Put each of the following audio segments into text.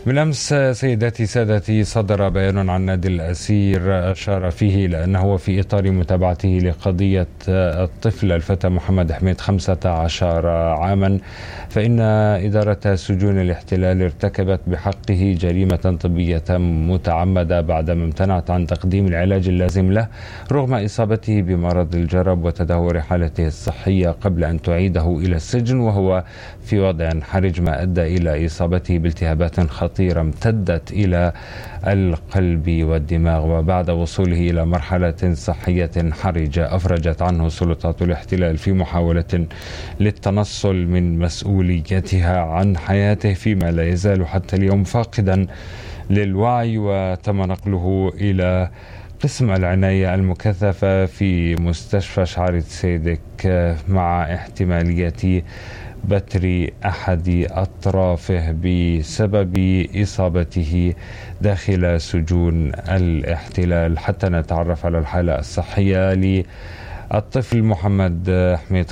بالأمس سيداتي سادتي صدر بيان عن نادي الأسير أشار فيه إلى أنه في إطار متابعته لقضية الطفل الفتى محمد حميد 15 عاما فإن إدارة سجون الاحتلال ارتكبت بحقه جريمة طبية متعمدة بعدما امتنعت عن تقديم العلاج اللازم له رغم إصابته بمرض الجرب وتدهور حالته الصحية قبل أن تعيده إلى السجن وهو في وضع حرج، ما أدى إلى إصابته بالتهابات خطيرة امتدت إلى القلب والدماغ. وبعد وصوله إلى مرحلة صحية حرجة أفرجت عنه سلطات الاحتلال في محاولة للتنصل من مسؤوليتها عن حياته، فيما لا يزال حتى اليوم فاقدا للوعي، وتم نقله إلى قسم العناية المكثفة في مستشفى شعرة سيدك مع احتمالية بتر أحد أطرافه بسبب إصابته داخل سجون الاحتلال. حتى نتعرف على الحالة الصحية للطفل محمد حميد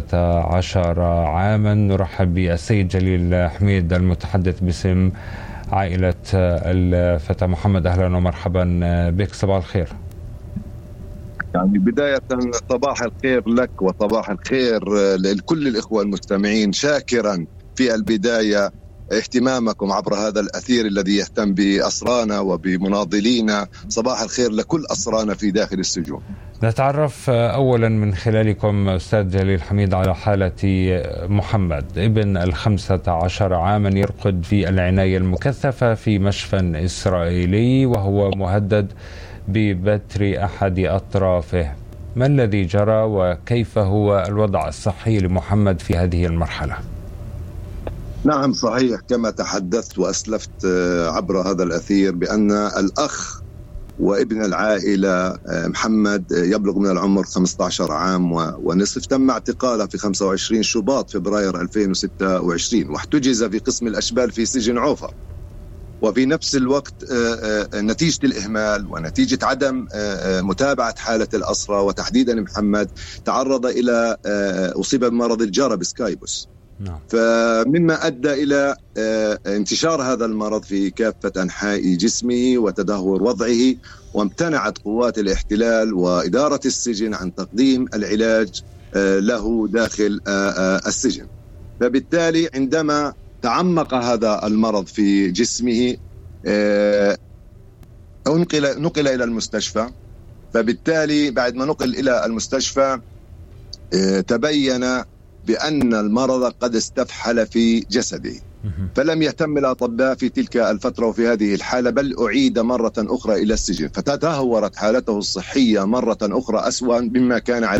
15 عاما نرحب بالسيد جليل حميد المتحدث باسم عائلة الفتى محمد. أهلا ومرحبا بك، صباح الخير. يعني بداية صباح الخير لك وصباح الخير لكل الإخوة المستمعين، شاكرا في البداية اهتمامكم عبر هذا الأثير الذي يهتم بأسرانا وبمناضلينا. صباح الخير لكل أسرانا في داخل السجون. نتعرف أولا من خلالكم أستاذ جليل حميد على حالة محمد ابن 15 عاما يرقد في العناية المكثفة في مشفى إسرائيلي وهو مهدد ببتر أحد أطرافه. ما الذي جرى وكيف هو الوضع الصحي لمحمد في هذه المرحلة؟ نعم صحيح، كما تحدثت وأسلفت عبر هذا الأثير بأن الأخ وابن العائلة محمد يبلغ من العمر 15 عام ونصف، تم اعتقاله في 25 شباط فبراير 2026 واحتجز في قسم الأشبال في سجن عوفر. وفي نفس الوقت نتيجة الإهمال ونتيجة عدم متابعة حالة الأسرى وتحديدا محمد تعرض إلى أصيب بمرض الجرب سكايبوس، فمما أدى إلى انتشار هذا المرض في كافة أنحاء جسمه وتدهور وضعه، وامتنعت قوات الاحتلال وإدارة السجن عن تقديم العلاج له داخل السجن. فبالتالي عندما تعمق هذا المرض في جسمه نقل إلى المستشفى. فبالتالي بعد ما نقل إلى المستشفى تبين بأن المرض قد استفحل في جسده، فلم يهتم الأطباء في تلك الفترة وفي هذه الحالة، بل أعيد مرة أخرى إلى السجن، فتدهورت حالته الصحية مرة أخرى أسوأ مما كان عليه